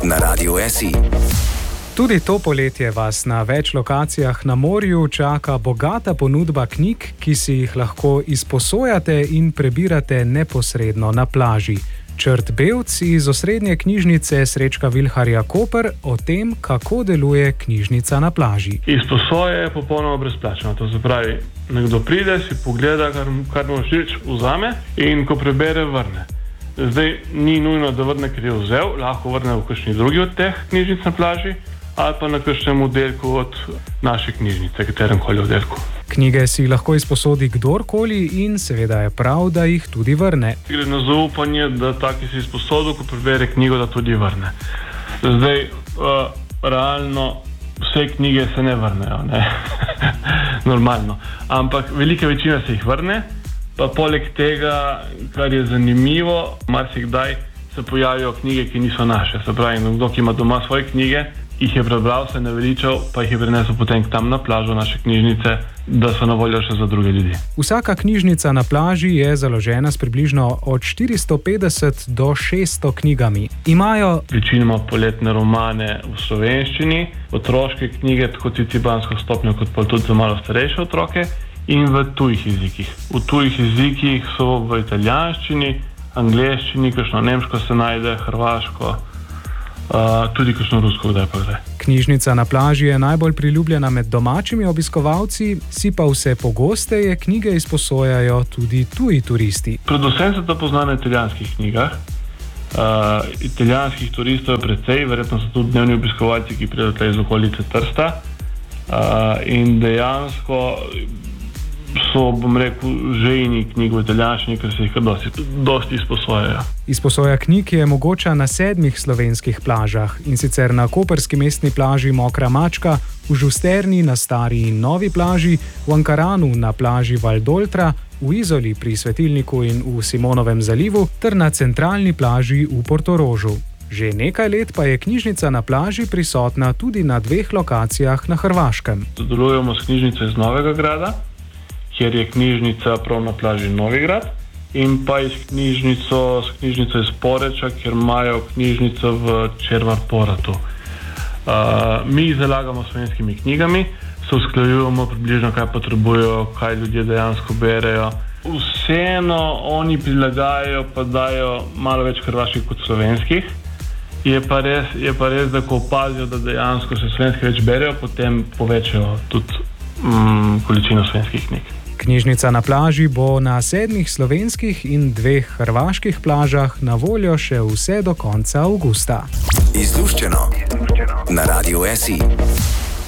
na Radiu SI. Tudi to poletje vas na več lokacijah na morju čaka bogata ponudba knjig, ki si jih lahko izposojate in prebirate neposredno na plaži. Črt Bevc iz osrednje knjižnice Srečka Vilharja Koper o tem, kako deluje knjižnica na plaži. Izposoja je popolnoma brezplačna. To se pravi, nekdo pride, si pogleda, kar mu všeč, vzame in ko prebere, vrne. Zdaj ni nujno, da vrne, ker je vzel, lahko vrne v kakšni drugi od teh knjižnic na plaži ali pa na kakšnem oddelku od naše knjižnice, katerem koli oddelku. Knjige si lahko izposodi kdorkoli in seveda je prav, da jih tudi vrne. Gre na zaupanje, da taki si izposodil, ko prebere knjigo, da tudi vrne. Zdaj, realno, vse knjige se ne vrnejo, ne? Normalno. Ampak velika večina se jih vrne, pa poleg tega, kar je zanimivo, marsikdaj se pojavijo knjige, ki niso naše. Se pravi, nekdo, ki ima doma svoje knjige, jih je prebral, se naveličal, pa jih je prinesel potem tam na plažo naše knjižnice, da so na voljo še za druge ljudi. Vsaka knjižnica na plaži je založena s približno od 450 do 600 knjigami. Imajo večinoma poletne romane v slovenščini, otroške knjige, tako cicibansko stopnjo, kot pa tudi za malo starejše otroke, in v tujih jezikih. V tujih jezikih so v italijanščini, angleščini, kakšno nemško se najde, hrvaško, tudi kakšno rusko, kdaj pa kdaj. Knjižnica na plaži je najbolj priljubljena med domačimi obiskovalci, si pa vse pogosteje knjige izposojajo tudi tuji turisti. Predvsem se to pozna na italijanskih knjigah. Italijanskih turistov je precej, verjetno so tudi dnevni obiskovalci, ki pridejo tukaj iz okolice Trsta. In dejansko so, bom rekel, žejni knjig v italijanščini, ker se jih dosti izposojajo. Izposoja knjig je mogoča na 7 slovenskih plažah, in sicer na koprski mestni plaži Mokra mačka, v Žusterni na Stari in Novi plaži, v Ankaranu na plaži Valdoltra, v Izoli pri Svetilniku in v Simonovem zalivu ter na centralni plaži v Portorožu. Že nekaj let pa je knjižnica na plaži prisotna tudi na 2 lokacijah na Hrvaškem. Sodelujemo s knjižnico iz Novega Grada, kjer je knjižnica prav na plaži Novigrad, in pa s knjižnico iz Poreča, kjer imajo knjižnico v Červar Poratu. Mi jih zalagamo s slovenskimi knjigami, se usklajujemo približno, kaj potrebujejo, kaj ljudje dejansko berejo. Vseeno oni prilagajajo, pa dajo malo več hrvaških kot slovenskih. Je pa res, da ko opazijo, da dejansko se slovenske več berejo, potem povečajo tudi količino slovenskih knjig. Knjižnica na plaži bo na 7 slovenskih in 2 hrvaških plažah na voljo še vse do konca avgusta. Izluščeno na Radiu SI.